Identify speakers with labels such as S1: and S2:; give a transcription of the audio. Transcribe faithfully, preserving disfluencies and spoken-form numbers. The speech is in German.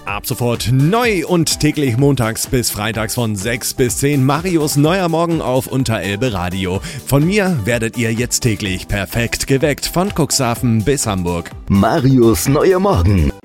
S1: Ab sofort neu und täglich montags bis freitags von sechs bis zehn Marius neuer Morgen auf Unterelbe Radio. Von mir werdet ihr jetzt täglich perfekt geweckt von Cuxhaven bis Hamburg.
S2: Marius neuer Morgen.